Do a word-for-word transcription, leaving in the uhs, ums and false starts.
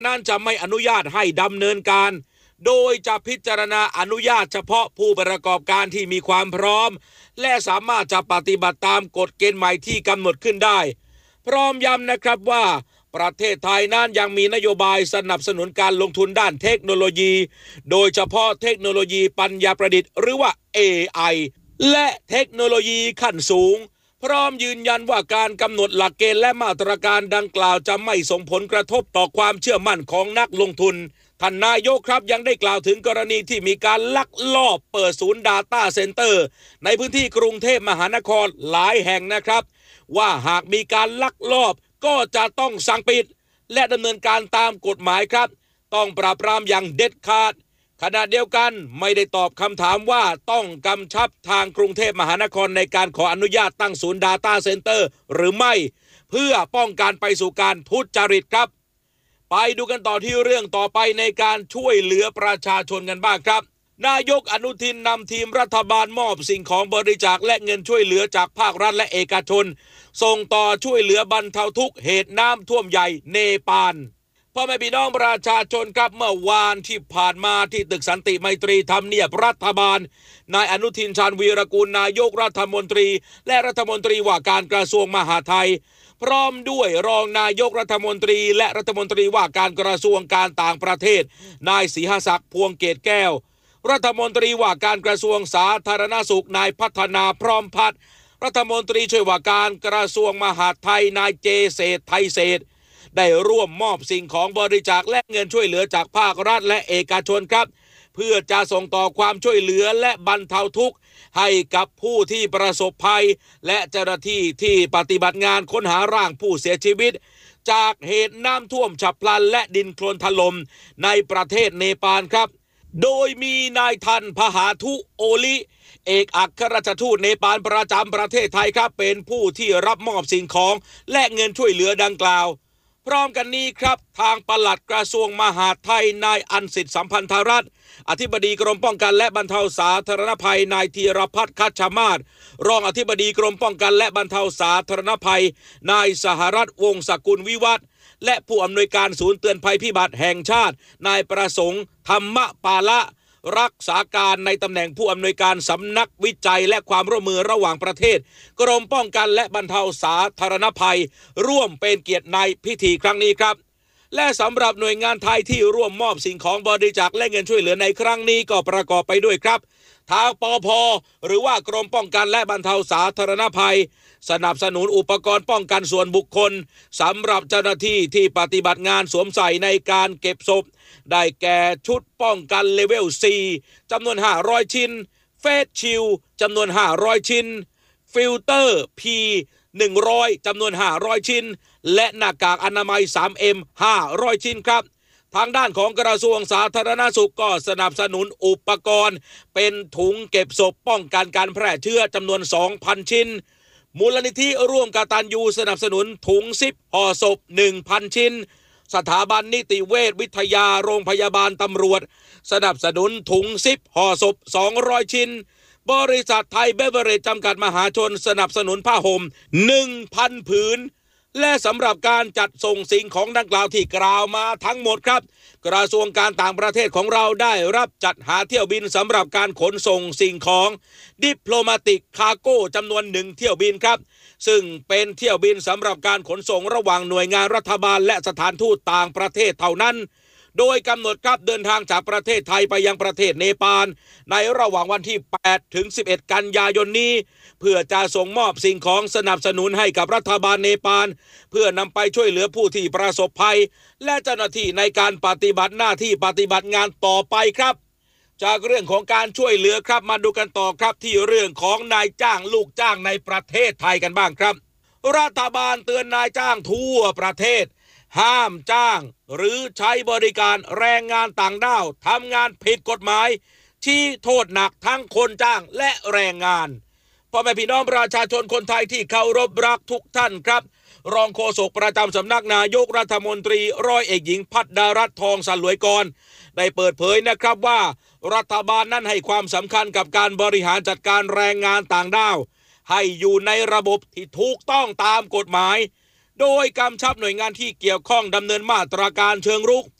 นั่นจะไม่อนุญาตให้ดำเนินการโดยจะพิจารณาอนุญาตเฉพาะผู้ประกอบการที่มีความพร้อมและสามารถจะปฏิบัติตามกฎเกณฑ์ใหม่ที่กำหนดขึ้นได้พร้อมย้ำนะครับว่าประเทศไทยนั้นยังมีนโยบายสนับสนุนการลงทุนด้านเทคโนโลยีโดยเฉพาะเทคโนโลยีปัญญาประดิษฐ์หรือว่า เอ ไอ และเทคโนโลยีขั้นสูงพร้อมยืนยันว่าการกำหนดหลักเกณฑ์และมาตรการดังกล่าวจะไม่ส่งผลกระทบต่อความเชื่อมั่นของนักลงทุนท่านนายกครับยังได้กล่าวถึงกรณีที่มีการลักลอบเปิดศูนย์ Data Center ในพื้นที่กรุงเทพมหานครหลายแห่งนะครับว่าหากมีการลักลอบก็จะต้องสั่งปิดและดำเนินการตามกฎหมายครับต้องปราบปรามอย่างเด็ดขาดขณะเดียวกันไม่ได้ตอบคำถามว่าต้องกำชับทางกรุงเทพมหานครในการขออนุญาตตั้งศูนย์ Data Center หรือไม่เพื่อป้องกันไปสู่การทุจริตครับไปดูกันต่อที่เรื่องต่อไปในการช่วยเหลือประชาชนกันบ้างครับนายกอนุทินนำทีมรัฐบาลมอบสิ่งของบริจาคและเงินช่วยเหลือจากภาครัฐและเอกชนส่งต่อช่วยเหลือบรรเทาทุกข์เหตุน้ำท่วมใหญ่เนปาลพ่อแม่พี่น้องประชาชนครับเมื่อวานที่ผ่านมาที่ตึกสันติไมตรีทำเนียบรัฐบาลนายอนุทินชาญวีรกูลนายกรัฐมนตรีและรัฐมนตรีว่าการกระทรวงมหาดไทยพร้อมด้วยรองนายกรัฐมนตรีและรัฐมนตรีว่าการกระทรวงการต่างประเทศนายศรีหศักดิ์พวงเกตแก้วรัฐมนตรีว่าการกระทรวงสาธารณสุขนายพัฒนาพร้อมพัฒน์รัฐมนตรีช่วยว่าการกระทรวงมหาดไทยนายเจเศรษฐ์ไทยเศรษฐ์ได้ร่วมมอบสิ่งของบริจาคและเงินช่วยเหลือจากภาครัฐและเอกชนครับเพื่อจะส่งต่อความช่วยเหลือและบรรเทาทุกข์ให้กับผู้ที่ประสบภัยและเจ้าหน้าที่ที่ปฏิบัติงานค้นหาร่างผู้เสียชีวิตจากเหตุน้ำท่วมฉับพลันและดินโคลนถล่มในประเทศเนปาลครับโดยมีนายทันพหาธุโอลิเอกอัครราชทูตเนปาลประจำประเทศไทยครับเป็นผู้ที่รับมอบสิ่งของและเงินช่วยเหลือดังกล่าวพร้อมกันนี้ครับทางปลัดกระทรวงมหาดไทยนายอันสิทธิสัมพันธรัตน์อธิบดีกรมป้องกันและบรรเทาสาธารณภัยนายธีรพัฒน์คัชมาศรองอธิบดีกรมป้องกันและบรรเทาสาธารณภัยนายสหรัฐวงศ์สกุลวิวัฒน์และผู้อำนวยการศูนย์เตือนภัยพิบัติแห่งชาตินายประสงค์ธรรมปาละรักษาการในตำแหน่งผู้อำนวยการสำนักวิจัยและความร่วมมือระหว่างประเทศกรมป้องกันและบรรเทาสาธารณภัยร่วมเป็นเกียรติในพิธีครั้งนี้ครับและสำหรับหน่วยงานไทยที่ร่วมมอบสิ่งของบริจาคและเงินช่วยเหลือในครั้งนี้ก็ประกอบไปด้วยครับทางปภ.หรือว่ากรมป้องกันและบรรเทาสาธารณภัยสนับสนุนอุปกรณ์ป้องกันส่วนบุคคลสำหรับเจ้าหน้าที่ที่ปฏิบัติงานสวมใส่ในการเก็บศพได้แก่ชุดป้องกันเลเวล สี่ จำนวนห้าร้อยชิ้นเฟสชิลจำนวนห้าร้อยชิ้นฟิลเตอร์ พี หนึ่งร้อย จำนวนห้าร้อยชิ้นและหน้ากากอนามัย ทรี เอ็ม ห้าร้อยชิ้นครับทางด้านของกระทรวงสาธารณสุขก็สนับสนุนอุปกรณ์เป็นถุงเก็บศพป้องกันการแพร่เชื้อจำนวน สองพัน ชิ้นมูลนิธิร่วมกตัญญูสนับสนุนถุงซิปห่อศพ หนึ่งพัน ชิ้นสถาบันนิติเวชวิทยาโรงพยาบาลตำรวจสนับสนุนถุงซิปห่อศพสองร้อยชิ้นบริษัทไทยเบเวอเรจจำกัดมหาชนสนับสนุนผ้าห่ม หนึ่งพัน ผืนและสำหรับการจัดส่งสิ่งของดังกล่าวที่กล่าวมาทั้งหมดครับกระทรวงการต่างประเทศของเราได้รับจัดหาเที่ยวบินสำหรับการขนส่งสิ่งของดิปโลมาติกคาร์โก้จำนวนหนึ่งเที่ยวบินครับซึ่งเป็นเที่ยวบินสำหรับการขนส่งระหว่างหน่วยงานรัฐบาลและสถานทูตต่างประเทศเท่านั้นโดยกำหนดครับเดินทางจากประเทศไทยไปยังประเทศเนปาลในระหว่างวันที่แปดถึงสิบเอ็ดกันยายนนี้เพื่อจะส่งมอบสิ่งของสนับสนุนให้กับรัฐบาลเนปาลเพื่อนำไปช่วยเหลือผู้ที่ประสบภัยและเจ้าหน้าที่ในการปฏิบัติหน้าที่ปฏิบัติงานต่อไปครับจากเรื่องของการช่วยเหลือครับมาดูกันต่อครับที่เรื่องของนายจ้างลูกจ้างในประเทศไทยกันบ้างครับรัฐบาลเตือนนายจ้างทั่วประเทศห้ามจ้างหรือใช้บริการแรงงานต่างด้าวทำงานผิดกฎหมายที่โทษหนักทั้งคนจ้างและแรงงานพ่อแม่พี่น้องประชาชนคนไทยที่เคารพรักทุกท่านครับรองโฆษกประจำสำนักนายกรัฐมนตรีร้อยเอกหญิงพัฒดารัตน์ทองสลวยกรได้เปิดเผยนะครับว่ารัฐบาลนั้นให้ความสำคัญกับการบริหารจัดการแรงงานต่างด้าวให้อยู่ในระบบที่ถูกต้องตามกฎหมายโดยกำชับหน่วยงานที่เกี่ยวข้องดำเนินมาตรการเชิงรุก